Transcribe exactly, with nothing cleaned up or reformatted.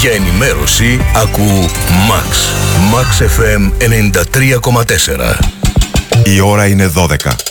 Για ενημέρωση ακού Max. Max εφ εμ ενενήντα τρία κόμμα τέσσερα. Η ώρα είναι δώδεκα.